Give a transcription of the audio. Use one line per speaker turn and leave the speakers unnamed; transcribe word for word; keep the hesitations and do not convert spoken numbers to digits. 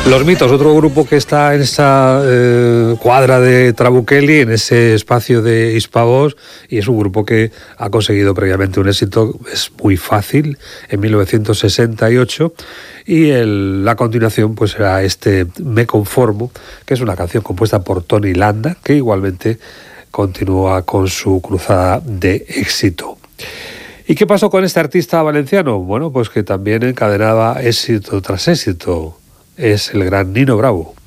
Los Mitos, otro grupo que está en esa eh, cuadra de Trabuchelli, en ese espacio de Hispavox, y es un grupo que ha conseguido previamente un éxito, es muy fácil, en mil novecientos sesenta y ocho, y el, la continuación pues era este Me Conformo, que es una canción compuesta por Tony Landa, que igualmente continúa con su cruzada de éxito. ¿Y qué pasó con este artista valenciano? Bueno, pues que también encadenaba éxito tras éxito. Es el gran Nino Bravo.